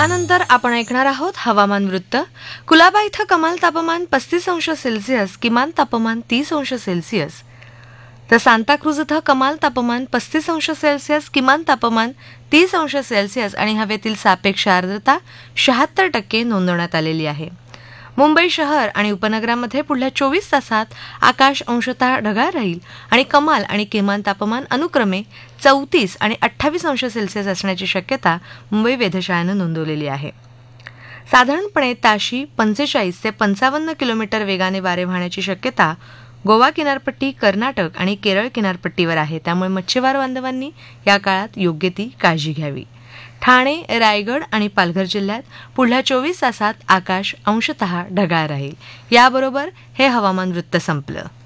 त्यानंतर आपण ऐकणार आहोत हवामान वृत्त. कुलाबा इथं कमाल तापमान 35 अंश सेल्सिअस, किमान तापमान 30 अंश सेल्सिअस. तर सांताक्रूज इथं कमाल तापमान 35 अंश सेल्सिअस, किमान तापमान 30 अंश सेल्सिअस आणि हवेतील सापेक्ष आर्द्रता 76% नोंदवण्यात आलेली आहे. मुंबई शहर आणि उपनगरामध्ये पुढल्या 24 तासात आकाश अंशतः ढगाळ राहील आणि कमाल आणि किमान तापमान अनुक्रमे 34 आणि 28 अंश सेल्सिअस असण्याची शक्यता मुंबई वेधशाळेनं नोंदवलेली आहे. साधारणपणे ताशी 45 ते 55 किलोमीटर वेगाने वारे वाहण्याची शक्यता गोवा किनारपट्टी, कर्नाटक आणि केरळ किनारपट्टीवर आहे. त्यामुळे मच्छीमार बांधवांनी या काळात योग्य ती काळजी घ्यावी. ठाणे, रायगड आणि पालघर जिल्ह्यात पुढल्या 24 तासात आकाश अंशतः ढगाळ राहील. याबरोबर हे हवामान वृत्त संपलं.